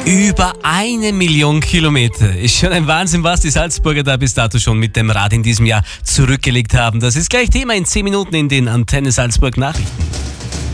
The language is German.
Über 1 Million Kilometer. Ist schon ein Wahnsinn, was die Salzburger da bis dato schon mit dem Rad in diesem Jahr zurückgelegt haben. Das ist gleich Thema in 10 Minuten in den Antenne Salzburg Nachrichten.